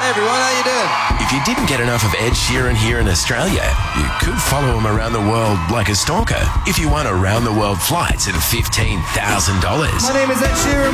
Hey everyone, how you doing? If you didn't get enough of Ed Sheeran here in Australia, you could follow him around the world like a stalker if you won around-the-world flights at $15,000. My name is Ed Sheeran.